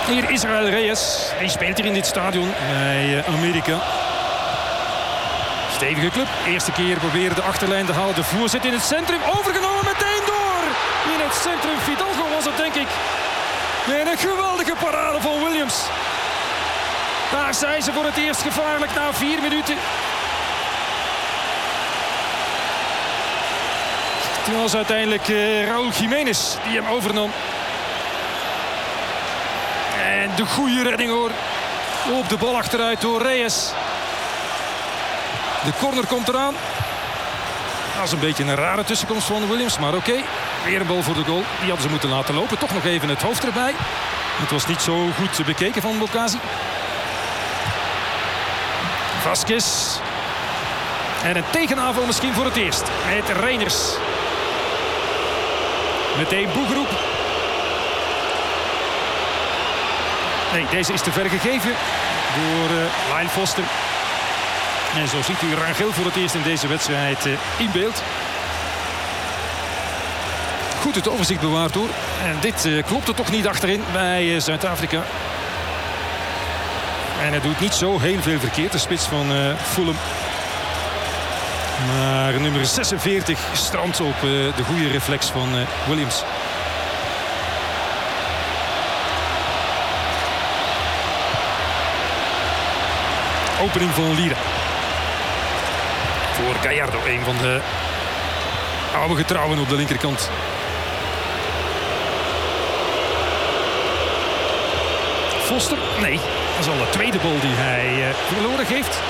Hier Israel Reyes. Hij speelt hier in dit stadion bij Amerika. Stevige club. Eerste keer proberen de achterlijn te halen. De voorzet in het centrum. Overgenomen meteen door. In het centrum. Fidalgo was het, denk ik. En een geweldige parade van Williams. Daar zijn ze voor het eerst gevaarlijk na 4 minuten. Toen was uiteindelijk Raúl Jiménez die hem overnam. En de goede redding hoor. Op de bal achteruit door Reyes. De corner komt eraan. Dat is een beetje een rare tussenkomst van Williams. Maar oké, weer een bal voor de goal. Die hadden ze moeten laten lopen. Toch nog even het hoofd erbij. Het was niet zo goed bekeken van Bocasi. Vasquez. En een tegenaanval misschien voor het eerst. Met Reiners. Meteen Boegroep. Nee, deze is te ver gegeven door Lyle Foster. En zo ziet u Rangel voor het eerst in deze wedstrijd in beeld. Goed het overzicht bewaard hoor. En dit klopte toch niet achterin bij Zuid-Afrika. En hij doet niet zo heel veel verkeerd, de spits van Fulham. Maar nummer 46 strandt op de goede reflex van Williams. Opening van Lira. Voor Gallardo, een van de oude getrouwen op de linkerkant. Foster, nee, dat is al de tweede bal die hij verloren geeft.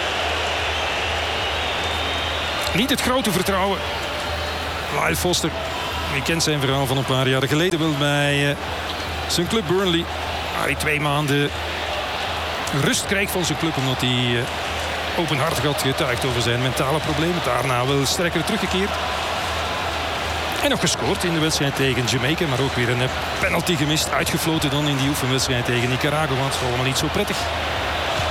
Niet het grote vertrouwen. Lyle Foster, wie kent zijn verhaal van een paar jaar geleden wel bij zijn club Burnley. Hij 2 maanden rust kreeg van zijn club omdat hij openhartig had getuigd over zijn mentale problemen. Daarna wel sterker teruggekeerd. En nog gescoord in de wedstrijd tegen Jamaica. Maar ook weer een penalty gemist. Uitgefloten dan in die oefenwedstrijd tegen Nicaragua. Het is allemaal niet zo prettig.